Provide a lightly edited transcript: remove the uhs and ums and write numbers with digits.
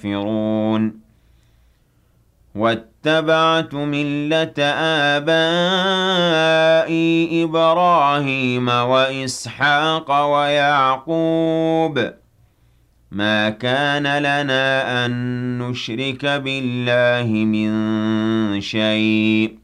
يستغفرون واتبعت ملة آبائي إبراهيم وإسحاق ويعقوب ما كان لنا أن نشرك بالله من شيء